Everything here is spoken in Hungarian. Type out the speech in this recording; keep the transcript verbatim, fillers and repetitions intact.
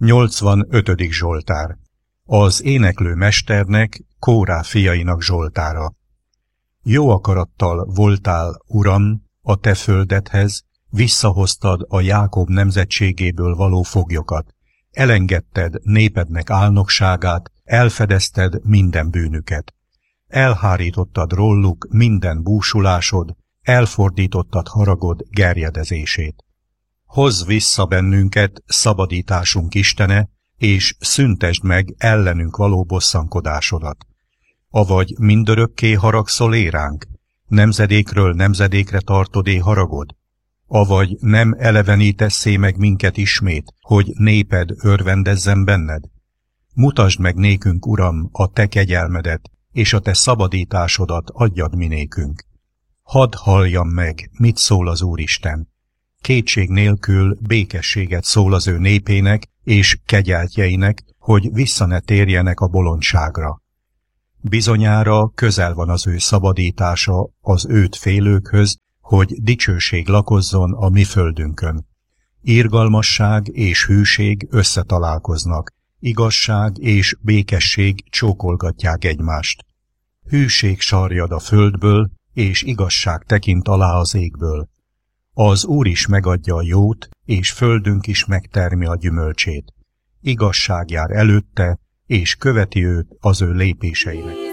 nyolcvanötödik Zsoltár. Az éneklő mesternek, Kórá fiainak Zsoltára. Jó akarattal voltál, Uram, a te földedhez, visszahoztad a Jákob nemzetségéből való foglyokat, elengedted népednek álnokságát, elfedezted minden bűnüket. Elhárítottad róluk minden búsulásod, elfordítottad haragod gerjedezését. Hozz vissza bennünket, szabadításunk Istene, és szüntesd meg ellenünk való bosszankodásodat. Avagy mindörökké haragszol éránk, nemzedékről nemzedékre tartod-é haragod? Avagy nem elevenítesszé meg minket ismét, hogy néped örvendezzen benned? Mutasd meg nékünk, Uram, a te kegyelmedet, és a te szabadításodat adjad mi nékünk. Hadd halljam meg, mit szól az Úristen. Kétség nélkül békességet szól az ő népének és kegyeltjeinek, hogy vissza ne térjenek a bolondságra. Bizonyára közel van az ő szabadítása az őt félőkhöz, hogy dicsőség lakozzon a mi földünkön. Irgalmasság és hűség összetalálkoznak, igazság és békesség csókolgatják egymást. Hűség sarjad a földből, és igazság tekint alá az égből. Az Úr is megadja a jót, és földünk is megtermi a gyümölcsét. Igazság jár előtte, és követi őt az ő lépéseinek.